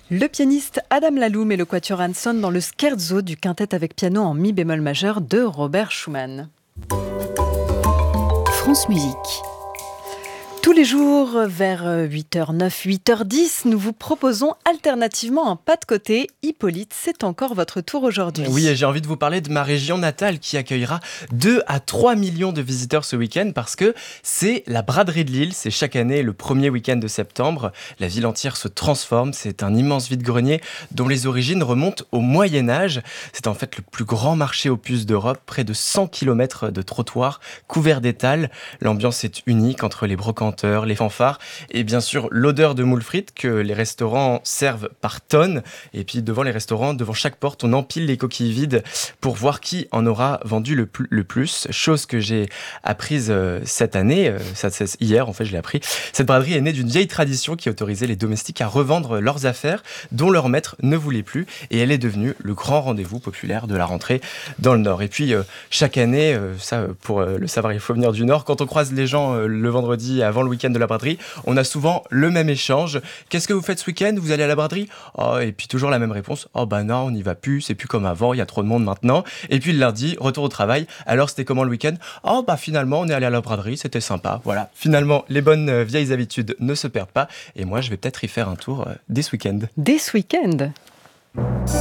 Le pianiste Adam Laloum et le quatuor Hanson dans le scherzo du quintet avec piano en mi bémol majeur de Robert Schumann. France Musique. Tous les jours, vers 8h09, 8h10, nous vous proposons alternativement un pas de côté. Hippolyte, c'est encore votre tour aujourd'hui. Oui, et j'ai envie de vous parler de ma région natale qui accueillera 2 à 3 millions de visiteurs ce week-end parce que c'est la braderie de Lille. C'est chaque année le premier week-end de septembre. La ville entière se transforme. C'est un immense vide-grenier dont les origines remontent au Moyen-Âge. C'est en fait le plus grand marché aux puces d'Europe. Près de 100 km de trottoirs couverts d'étals. L'ambiance est unique entre les brocanteurs, les fanfares et bien sûr l'odeur de moules frites que les restaurants servent par tonnes. Et puis devant les restaurants, devant chaque porte, on empile les coquilles vides pour voir qui en aura vendu le plus. Chose que j'ai apprise cette année, hier en fait je l'ai appris. Cette braderie est née d'une vieille tradition qui autorisait les domestiques à revendre leurs affaires dont leur maître ne voulait plus, et elle est devenue le grand rendez-vous populaire de la rentrée dans le Nord. Et puis chaque année, pour le savoir, il faut venir du Nord, quand on croise les gens le vendredi avant le week-end de la braderie, on a souvent le même échange. Qu'est-ce que vous faites ce week-end ? Vous allez à la braderie ? Oh, et puis toujours la même réponse. Oh bah non, on n'y va plus, c'est plus comme avant, il y a trop de monde maintenant. Et puis le lundi, retour au travail. Alors c'était comment le week-end ? Oh bah finalement, on est allé à la braderie, c'était sympa. Voilà, finalement, les bonnes vieilles habitudes ne se perdent pas. Et moi, je vais peut-être y faire un tour dès ce week-end. Dès ce week-end ?